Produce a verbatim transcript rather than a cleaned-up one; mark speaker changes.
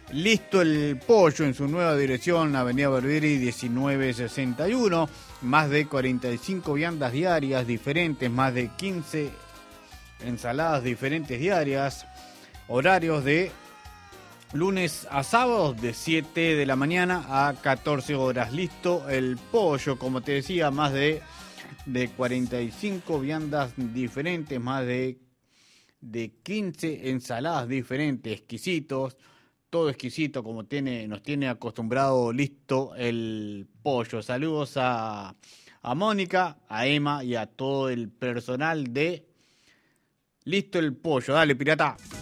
Speaker 1: Listo el Pollo en su nueva dirección, Avenida Barberi diecinueve sesenta y uno. Más de cuarenta y cinco viandas diarias diferentes, más de quince ensaladas diferentes diarias. Horarios de lunes a sábados de siete de la mañana a catorce horas. Listo el Pollo, como te decía, más de, de cuarenta y cinco viandas diferentes, más de, de quince ensaladas diferentes, exquisitos. Todo exquisito como tiene, nos tiene acostumbrado. Listo el Pollo. Saludos a, a Mónica, a Emma y a todo el personal de Listo el Pollo. Dale, pirata.